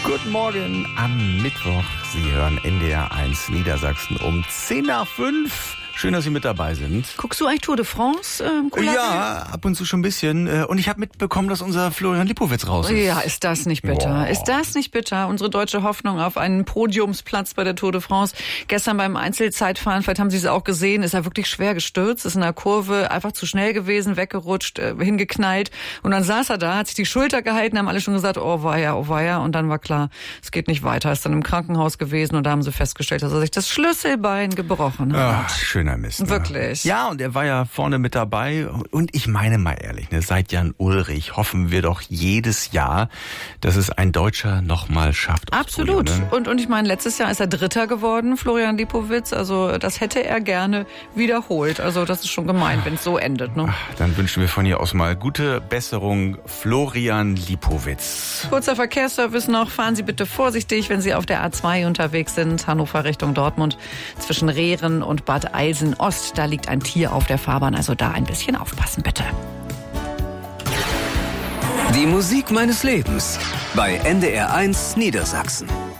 Guten Morgen am Mittwoch. Sie hören NDR 1 Niedersachsen um 10:05. Schön, dass Sie mit dabei sind. Guckst du eigentlich Tour de France? Ja, ab und zu schon ein bisschen. Und ich habe mitbekommen, dass unser Florian Lipowitz raus ist. Ja, ist das nicht bitter? Boah. Ist das nicht bitter? Unsere deutsche Hoffnung auf einen Podiumsplatz bei der Tour de France. Gestern beim Einzelzeitfahren, vielleicht haben Sie es auch gesehen, ist er wirklich schwer gestürzt, ist in der Kurve einfach zu schnell gewesen, weggerutscht, hingeknallt. Und dann saß er da, hat sich die Schulter gehalten, haben alle schon gesagt, oh weia. Und dann war klar, es geht nicht weiter. Ist dann im Krankenhaus gewesen und da haben sie festgestellt, dass er sich das Schlüsselbein gebrochen hat. Ach, schöner Mist. Ne? Wirklich. Ja, und er war ja vorne mit dabei. Und ich meine mal ehrlich, seit Jan Ullrich hoffen wir doch jedes Jahr, dass es ein Deutscher nochmal schafft. Absolut. Podium, ne? Und ich meine, letztes Jahr ist er Dritter geworden, Florian Lipowitz. Also das hätte er gerne wiederholt. Also das ist schon gemein, wenn es so endet. Ne? Ach, dann wünschen wir von hier aus mal gute Besserung, Florian Lipowitz. Kurzer Verkehrsservice noch. Fahren Sie bitte vorsichtig, wenn Sie auf der A2 unterwegs sind. Hannover Richtung Dortmund. Zwischen Rehren und Bad Eilsen-Ost. Da liegt ein Tier auf der Fahrbahn. Also da ein bisschen aufpassen, bitte. Die Musik meines Lebens bei NDR 1 Niedersachsen.